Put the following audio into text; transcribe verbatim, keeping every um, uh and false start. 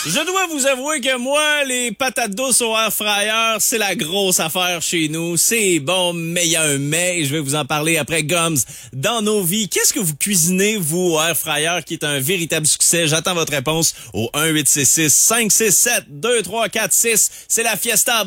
Je dois vous avouer que moi, les patates douces au air fryer, c'est la grosse affaire chez nous. C'est bon, mais il y a un mais, et je vais vous en parler après Gums dans nos vies. Qu'est-ce que vous cuisinez, vous, au air fryer, qui est un véritable succès? J'attends votre réponse au un huit six six cinq six sept deux trois quatre six. C'est la fiesta.